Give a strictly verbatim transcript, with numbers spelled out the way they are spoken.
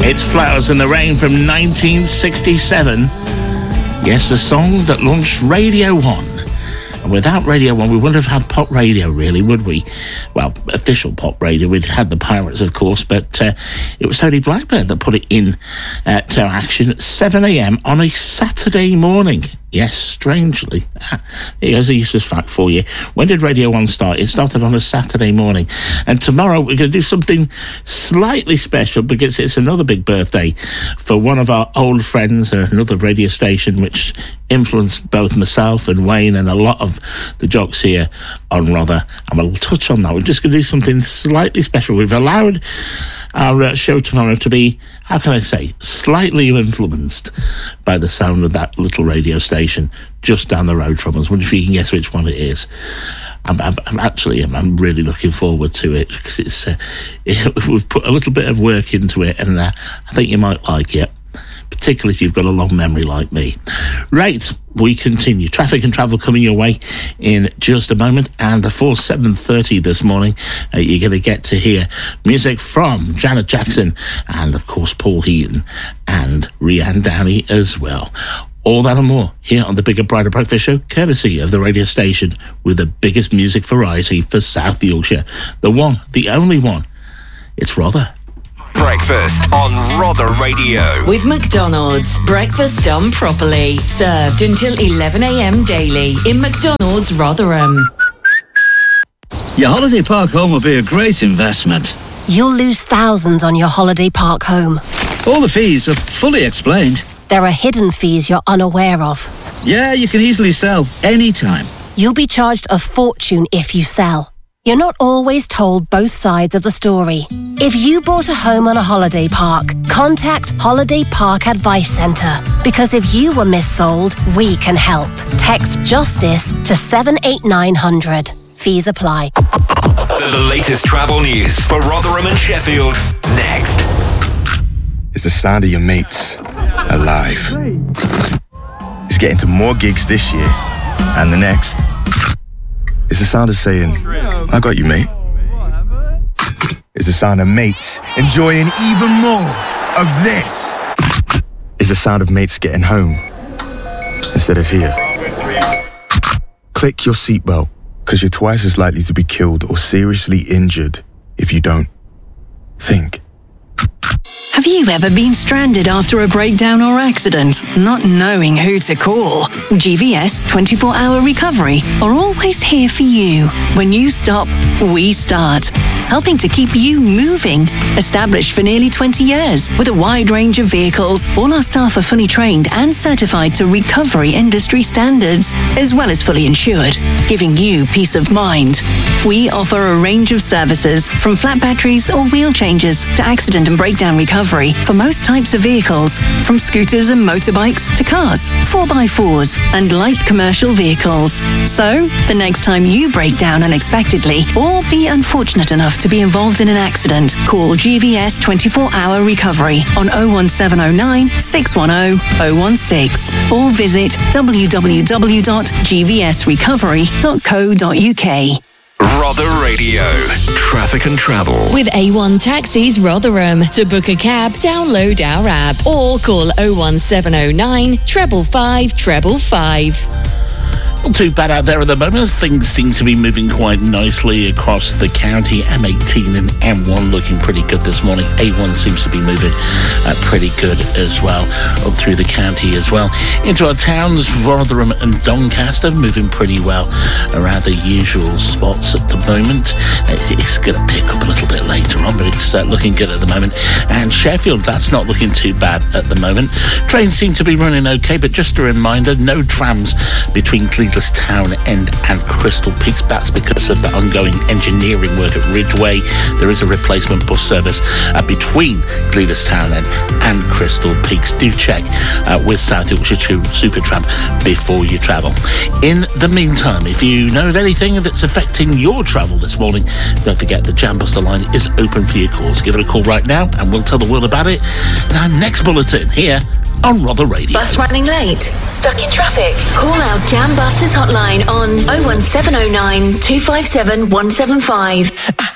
It's Flowers in the Rain from nineteen sixty-seven. Yes, the song that launched Radio one. And without Radio one, we wouldn't have had pop radio, really, would we? Well, official pop radio. We'd had the Pirates, of course, but uh, it was Tony Blackburn that put it in uh, to action at seven a.m. on a Saturday morning. Yes, strangely. Here's a useless fact for you. When did Radio one start? It started on a Saturday morning. And tomorrow we're going to do something slightly special because it's another big birthday for one of our old friends, another radio station which influenced both myself and Wayne and a lot of the jocks here on Rother. And we'll touch on that. We're just going to do something slightly special. We've allowed our uh, show tomorrow to be, how can I say, slightly influenced by the sound of that little radio station just down the road from us. I wonder if you can guess which one it is. I'm, I'm, I'm actually, I'm, I'm really looking forward to it because it's uh, it, we've put a little bit of work into it, and uh, I think you might like it, particularly if you've got a long memory like me. Right, we continue. Traffic and travel coming your way in just a moment, and before seven thirty this morning, uh, you're going to get to hear music from Janet Jackson and, of course, Paul Heaton and Rianne Downey as well. All that and more here on the Bigger Brighter Breakfast Show, courtesy of the radio station with the biggest music variety for South Yorkshire. The one, the only one. It's Rother. Breakfast on Rother Radio. With McDonald's. Breakfast done properly. Served until eleven a.m. daily in McDonald's Rotherham. Your holiday park home will be a great investment. You'll lose thousands on your holiday park home. All the fees are fully explained. There are hidden fees you're unaware of. Yeah, you can easily sell anytime. You'll be charged a fortune if you sell. You're not always told both sides of the story. If you bought a home on a holiday park, contact Holiday Park Advice Centre. Because if you were missold, we can help. Text JUSTICE to seven eight nine hundred. Fees apply. The latest travel news for Rotherham and Sheffield. Next. It's the sound of your mates alive. It's getting to more gigs this year and the next. It's the sound of saying, I got you, mate. It's the sound of mates enjoying even more of this. It's the sound of mates getting home instead of here. Click your seatbelt, because you're twice as likely to be killed or seriously injured if you don't. Think. Have you ever been stranded after a breakdown or accident, not knowing who to call? G V S twenty-four hour Recovery are always here for you. When you stop, we start. Helping to keep you moving. Established for nearly twenty years with a wide range of vehicles, all our staff are fully trained and certified to recovery industry standards, as well as fully insured, giving you peace of mind. We offer a range of services, from flat batteries or wheel changes to accident and breakdown recovery for most types of vehicles, from scooters and motorbikes to cars, four by fours and light commercial vehicles. So, the next time you break down unexpectedly or be unfortunate enough to be involved in an accident, call G V S twenty-four hour Recovery on oh one seven oh nine, six one oh, oh one six or visit w w w dot g v s recovery dot co dot u k. Rother Radio. Traffic and travel. With A one Taxis Rotherham. To book a cab, download our app or call oh one seven oh nine, five five five five five. Not too bad out there at the moment. Things seem to be moving quite nicely across the county. M eighteen and M one looking pretty good this morning. A one seems to be moving uh, pretty good as well, up through the county as well. Into our towns, Rotherham and Doncaster, moving pretty well around the usual spots at the moment. Uh, it's going to pick up a little bit later on, but it's uh, looking good at the moment. And Sheffield, that's not looking too bad at the moment. Trains seem to be running okay, but just a reminder, no trams between Cleveland Town End and Crystal Peaks. That's because of the ongoing engineering work at Ridgeway. There is a replacement bus service uh, between Gleaders Town End and Crystal Peaks. Do check uh, with South Yorkshire Supertram before you travel. In the meantime, if you know of anything that's affecting your travel this morning, don't forget the Jambuster line is open for your calls. Give it a call right now and we'll tell the world about it in our next bulletin here on Rother Radio. Bus running late? Stuck in traffic? Call our Jam Busters hotline on oh one seven oh nine, two five seven, one seven five.